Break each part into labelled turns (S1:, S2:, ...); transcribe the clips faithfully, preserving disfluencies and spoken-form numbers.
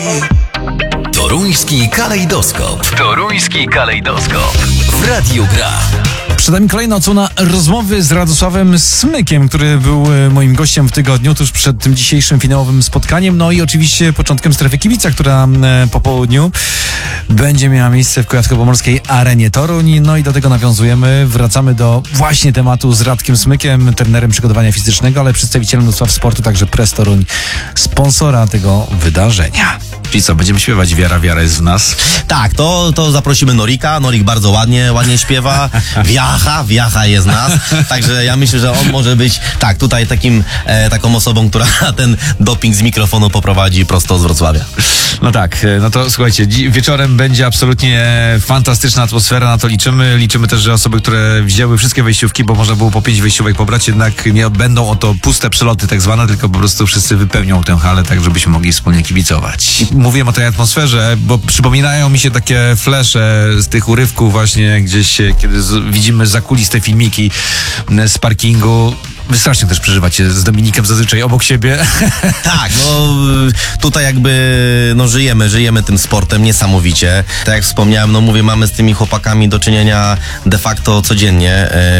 S1: Toruński kalejdoskop. Toruński kalejdoskop. W Radiu Gra.
S2: Przed nami kolejna odsłona rozmowy z Radosławem Smykiem, który był moim gościem w tygodniu, tuż przed tym dzisiejszym finałowym spotkaniem. No i oczywiście początkiem Strefy Kibica, która po południu będzie miała miejsce w Kujawsko-Pomorskiej Arenie Toruń. No i do tego nawiązujemy. Wracamy do właśnie tematu z Radkiem Smykiem, trenerem przygotowania fizycznego, ale przedstawicielem do spraw sportu, także Press Toruń, sponsora tego wydarzenia.
S3: Czyli co, będziemy śpiewać Wiara, wiara jest w nas?
S4: Tak, to, to zaprosimy Norika. Norik bardzo ładnie, ładnie śpiewa. Wiacha, wiacha jest nas. Także ja myślę, że on może być, tak, tutaj takim, e, taką osobą, która ten doping z mikrofonu poprowadzi prosto z Wrocławia.
S3: No tak, no to słuchajcie, dzi- wieczorem będzie absolutnie fantastyczna atmosfera, na to liczymy. Liczymy też, że osoby, które wzięły wszystkie wejściówki, bo można było po pięć wejściówek pobrać, jednak nie będą oto puste przeloty tak zwane, tylko po prostu wszyscy wypełnią tę halę, tak żebyśmy mogli wspólnie kibicować. Mówiłem o tej atmosferze, bo przypominają mi się takie flesze z tych urywków właśnie gdzieś, kiedy z- widzimy zakuliste filmiki z parkingu. Wy strasznie też przeżywacie z Dominikiem zazwyczaj obok siebie.
S4: Tak, no tutaj jakby no żyjemy, żyjemy tym sportem niesamowicie. Tak jak wspomniałem, no mówię, mamy z tymi chłopakami do czynienia de facto codziennie.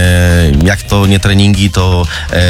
S4: E, jak to nie treningi, to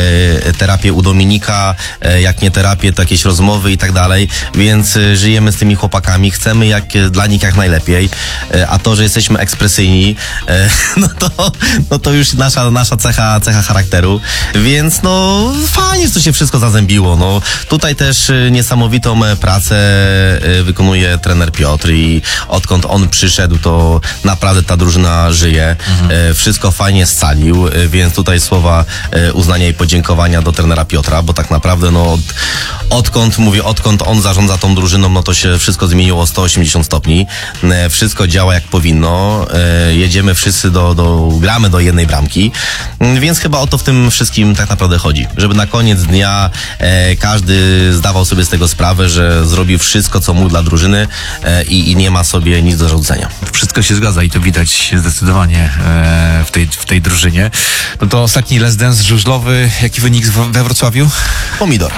S4: e, terapie u Dominika, e, jak nie terapie, to jakieś rozmowy i tak dalej. Więc e, żyjemy z tymi chłopakami, chcemy jak, dla nich jak najlepiej. E, a to, że jesteśmy ekspresyjni, e, no, to, no to już nasza, nasza cecha, cecha charakteru. Więc no fajnie, że to się wszystko zazębiło. No, tutaj też y, niesamowitą e, pracę y, wykonuje trener Piotr i odkąd on przyszedł, to naprawdę ta drużyna żyje. Mhm. E, wszystko fajnie scalił, e, więc tutaj słowa e, uznania i podziękowania do trenera Piotra, bo tak naprawdę no od, odkąd, mówię, odkąd on zarządza tą drużyną, no to się wszystko zmieniło o sto osiemdziesiąt stopni. E, wszystko działa jak powinno. E, jedziemy wszyscy do, do, gramy do jednej bramki. E, więc chyba o to w tym wszystkim tak naprawdę chodzi. Żeby na koniec dnia e, każdy zdawał sobie z tego sprawę, że zrobił wszystko, co mógł dla drużyny e, i, i nie ma sobie nic do zarzucenia.
S3: Wszystko się zgadza i to widać zdecydowanie e, w, tej, w tej drużynie. No to ostatni Les Dance żużlowy. Jaki wynik w, we Wrocławiu?
S4: Pomidor.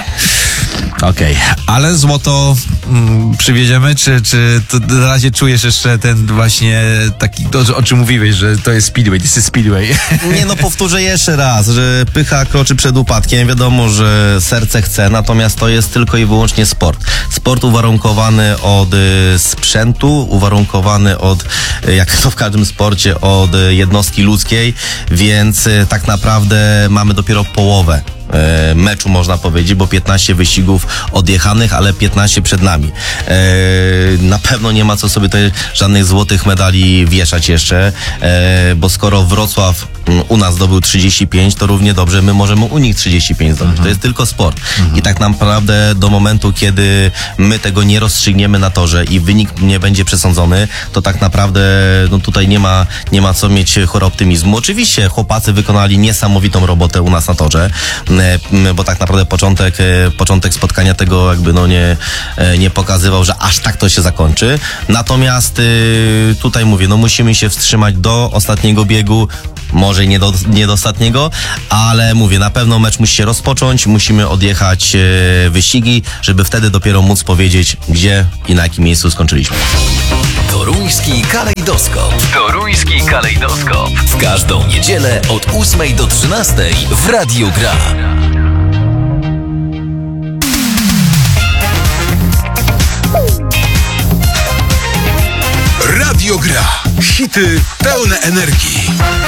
S3: Okej, okay. Ale złoto mm, przywieziemy, czy, czy to na razie czujesz jeszcze ten właśnie taki, to, o czym mówiłeś, że to jest speedway, this is speedway.
S4: Nie, no powtórzę jeszcze raz, że pycha kroczy przed upadkiem. Wiadomo, że serce chce, natomiast to jest tylko i wyłącznie sport. Sport uwarunkowany od y, sprzętu, uwarunkowany od, y, jak to w każdym sporcie, od y, jednostki ludzkiej, więc y, tak naprawdę mamy dopiero połowę e, meczu, można powiedzieć, bo piętnaście wyścigów odjechanych, ale piętnaście przed nami. E, na pewno nie ma co sobie tutaj żadnych złotych medali wieszać jeszcze, e, bo skoro Wrocław u nas zdobył trzydzieści pięć, to równie dobrze my możemy u nich trzydzieści pięć zdobyć. Mhm. To jest tylko sport. Mhm. I tak naprawdę do momentu, kiedy my tego nie rozstrzygniemy na torze i wynik nie będzie przesądzony, to tak naprawdę no tutaj nie ma, nie ma co mieć chora optymizmu. Oczywiście chłopacy wykonali niesamowitą robotę u nas na torze, bo tak naprawdę początek, początek spotkania tego jakby no nie, nie pokazywał, że aż tak to się zakończy. Natomiast tutaj mówię, no musimy się wstrzymać do ostatniego biegu, może nie do, nie do ostatniego, ale mówię, na pewno mecz musi się rozpocząć, musimy odjechać e, wyścigi, żeby wtedy dopiero móc powiedzieć, gdzie i na jakim miejscu skończyliśmy.
S1: Toruński kalejdoskop. Toruński kalejdoskop. W każdą niedzielę od ósmej do trzynastej w Radiu Gra. Radio Gra. Hity pełne energii.